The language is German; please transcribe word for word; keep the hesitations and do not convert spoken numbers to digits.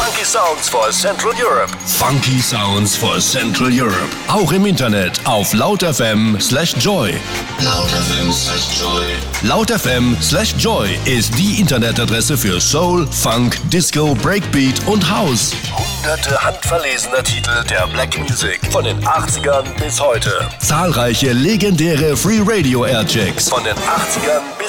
Funky Sounds for Central Europe. Funky Sounds for Central Europe. Auch im Internet auf lautfm slash joy. lautfm slash joy. lautfm slash joy ist die Internetadresse für Soul, Funk, Disco, Breakbeat und House. Hunderte handverlesener Titel der Black Music von den achtzigern bis heute. Zahlreiche legendäre Free Radio Airchecks Von den achtzigern bis